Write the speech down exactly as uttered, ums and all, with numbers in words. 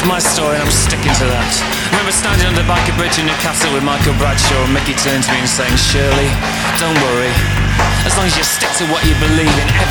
my story and I'm sticking to that. I remember standing on the Banker Bridge in Newcastle with Michael Bradshaw, and Mickey turned to me and saying, Shirley, don't worry, as long as you stick to what you believe in,